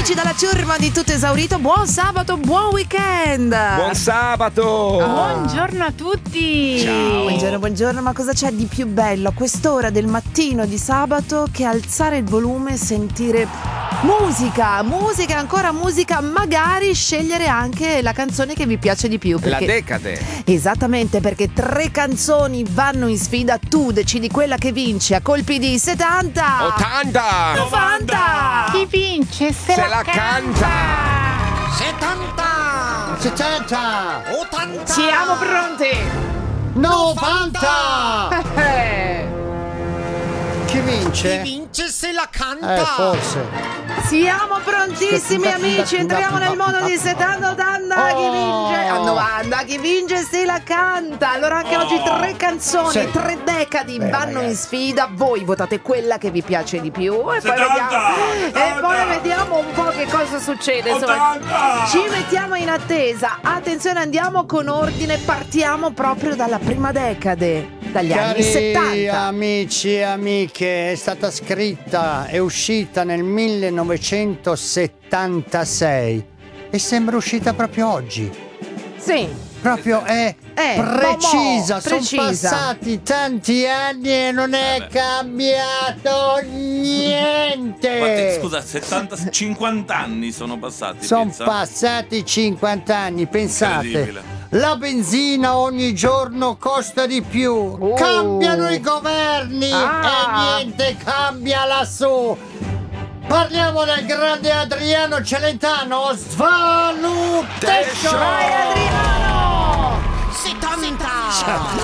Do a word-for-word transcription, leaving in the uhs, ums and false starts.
amici dalla ciurma di Tutto Esaurito, buon sabato, buon weekend. Buon sabato. Buongiorno a tutti. Ciao. Buongiorno, buongiorno, ma cosa c'è di più bello a quest'ora del mattino di sabato che alzare il volume e sentire musica, musica, ancora musica, magari scegliere anche la canzone che vi piace di più. La decade. Esattamente, perché tre canzoni vanno in sfida, tu decidi quella che vince a colpi di settanta, ottanta, novanta. Chi vince se, Se la, la canta. settanta, settanta, ottanta. Siamo pronti? novanta. Chi vince? Chi vince se la canta? Eh, forse. Siamo prontissimi amici, entriamo nel mondo di settanta ottanta, chi vince a novanta, chi vince se la canta. Allora anche oggi tre canzoni, Sì. tre decadi Beh, vanno in ragazzi. sfida, voi votate quella che vi piace di più e poi settanta, vediamo, e poi vediamo un po' che cosa succede. Insomma, ottanta. ci mettiamo in attesa, attenzione, andiamo con ordine, partiamo proprio dalla prima decade, dagli anni Cari settanta. amici e amiche, è stata scritta e uscita nel millenovecentosettantasei e sembra uscita proprio oggi. Sì. Proprio è Eh, precisa, mo, mo, sono precisa. passati tanti anni e non è Eh beh. cambiato niente. Guarda, scusa, settanta, cinquanta anni sono passati. Sono pensa. passati cinquanta anni, pensate. Incredibile. La benzina ogni giorno costa di più. Oh. Cambiano i governi Ah. e niente cambia lassù. Parliamo del grande Adriano Celentano. Svalutation. Vai Adriano! settanta,